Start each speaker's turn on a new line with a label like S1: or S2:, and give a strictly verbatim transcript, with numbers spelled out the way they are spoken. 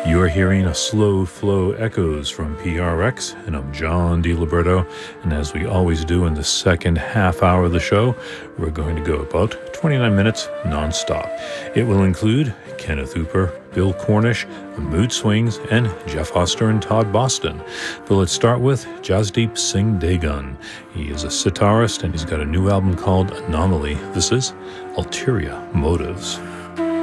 S1: You're hearing a slow flow echoes from P R X, and I'm John DiLiberto. And as we always do in the second half hour of the show, we're going to go about twenty-nine minutes nonstop. It will include Kenneth Hooper, Bill Cornish, Mood Swings, and Jeff Hoster and Todd Boston. But let's start with Jasdeep Singh Degun. He is a sitarist, and he's got a new album called Anomaly. This is Ulterior Motives.